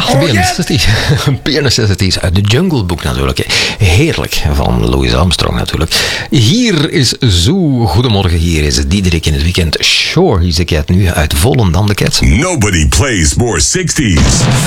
Bare Necessities. Bare Necessities uit de Jungle Book natuurlijk. Heerlijk, van Louis Armstrong natuurlijk. Hier is Zoo. Goedemorgen, hier is Diederik in het weekend. Sure, he's a cat nu uit Volendam de Cats. Nobody plays more 60s.